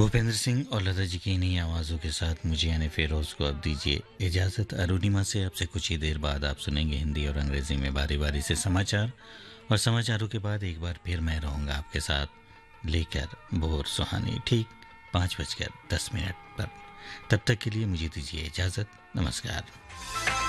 भूपेंद्र सिंह और लता जी की इन्हीं आवाज़ों के साथ मुझे यानी फेरोज को अब दीजिए इजाज़त। अरुणिमा से आपसे कुछ ही देर बाद आप सुनेंगे हिंदी और अंग्रेजी में बारी बारी से समाचार, और समाचारों के बाद एक बार फिर मैं रहूँगा आपके साथ लेकर बोर सुहानी ठीक 5:10 पर। तब तक के लिए मुझे दीजिए इजाज़त। नमस्कार।